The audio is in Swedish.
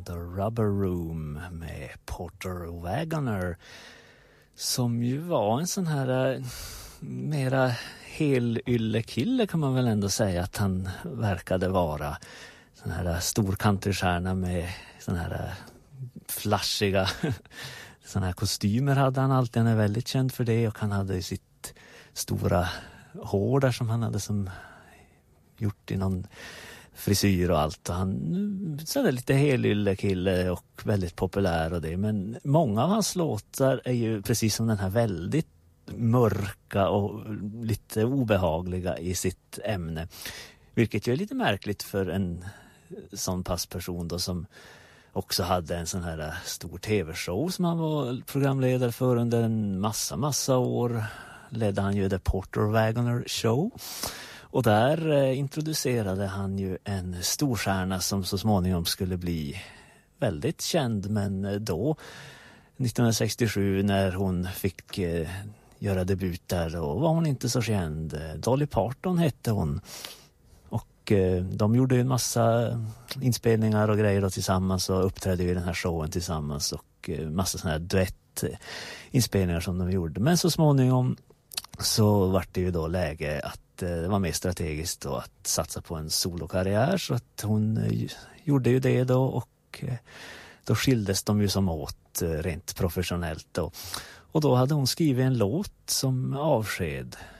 The Rubber Room med Porter Wagoner, som ju var en sån här mera helyllekille kan man väl ändå säga att han verkade vara. Sån här stor countrystjärna med sån här flashiga såna här kostymer hade han alltid. Han är väldigt känd för det, och han hade ju sitt stora hår där som han hade som gjort i någon frisyr och allt. Och han är lite helyllekille och väldigt populär och det. Men många av hans låtar är ju precis som den här väldigt mörka och lite obehagliga i sitt ämne. Vilket ju är lite märkligt för en sån passperson då, som också hade en sån här stor tv-show som han var programledare för under en massa år. Ledde han ju The Porter Wagoner Show. Och där introducerade han ju en storstjärna som så småningom skulle bli väldigt känd. Men då, 1967, när hon fick göra debut där, då var hon inte så känd. Dolly Parton hette hon. Och de gjorde ju en massa inspelningar och grejer då tillsammans och uppträdde i den här showen tillsammans. Och massa sådana här duettinspelningar som de gjorde. Men så småningom så var det ju då läge att det var mer strategiskt då att satsa på en solokarriär, så att hon gjorde ju det då, och då skildes de ju som åt rent professionellt då. Och då hade hon skrivit en låt som avsked